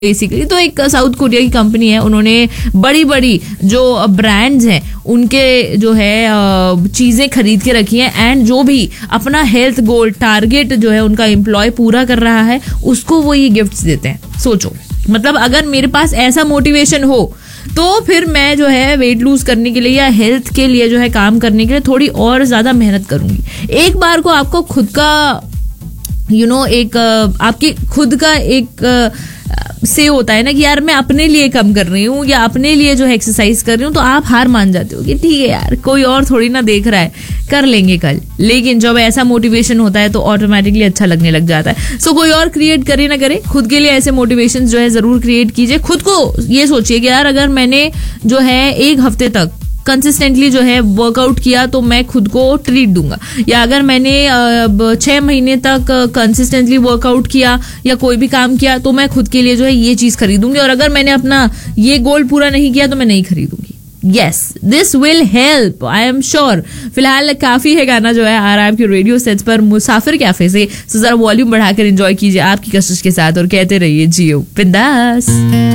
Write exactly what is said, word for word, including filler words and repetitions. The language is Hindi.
बेसिकली। तो एक साउथ कोरिया की कंपनी है, उन्होंने बड़ी बड़ी जो ब्रांड्स हैं उनके जो है चीजें खरीद के रखी हैं, एंड जो भी अपना हेल्थ गोल टारगेट जो है उनका एम्प्लॉय पूरा कर रहा है उसको वो ये गिफ्ट्स देते हैं। सोचो, मतलब अगर मेरे पास ऐसा मोटिवेशन हो तो फिर मैं जो है वेट लूज करने के लिए या हेल्थ के लिए जो है काम करने के लिए थोड़ी और ज्यादा मेहनत करूंगी। एक बार को आपको खुद का यू you नो know, एक आपके खुद का एक से होता है ना कि यार मैं अपने लिए कम कर रही हूँ या अपने लिए जो है एक्सरसाइज कर रही हूँ, तो आप हार मान जाते हो कि ठीक है यार कोई और थोड़ी ना देख रहा है, कर लेंगे कल। लेकिन जब ऐसा मोटिवेशन होता है तो ऑटोमेटिकली अच्छा लगने लग जाता है। सो so, कोई और क्रिएट करे ना करे, खुद के लिए ऐसे मोटिवेशन जो है जरूर क्रिएट कीजिए। खुद को ये सोचिए कि यार अगर मैंने जो है एक हफ्ते तक कंसिस्टेंटली जो है वर्कआउट किया तो मैं खुद को ट्रीट दूंगा, या अगर मैंने छह महीने तक कंसिस्टेंटली वर्कआउट किया या कोई भी काम किया तो मैं खुद के लिए जो है ये चीज खरीदूंगी, और अगर मैंने अपना ये गोल पूरा नहीं किया तो मैं नहीं खरीदूंगी। Yes, this will help, I am sure. फिलहाल काफी है गाना जो है आ रहा है आपके रेडियो सेट्स पर मुसाफिर कैफे से, जरा वॉल्यूम बढ़ाकर एंजॉय कीजिए आपकी कशिश के साथ और कहते रहिए जियो बिंदास।